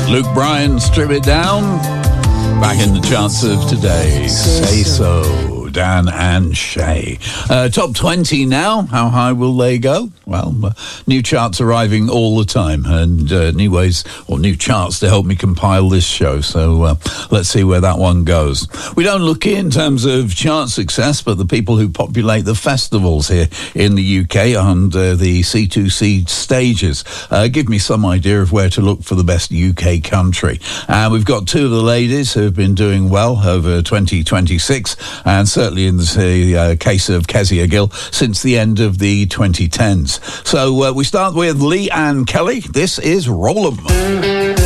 Luke Bryan, Strip It Down. Back in the charts of today. Say So, Dan and Shay. Top 20 now. How high will they go? Well, new charts arriving all the time, and new ways or new charts to help me compile this show. So let's see where that one goes. We don't look in terms of chart success, but the people who populate the festivals here in the UK and the C2C stages give me some idea of where to look for the best UK country. And we've got two of the ladies who have been doing well over 2026, and certainly in the case of Kezia Gill since the end of the 2010s. So we start with Leanne Kelly. This is Roll 'Em.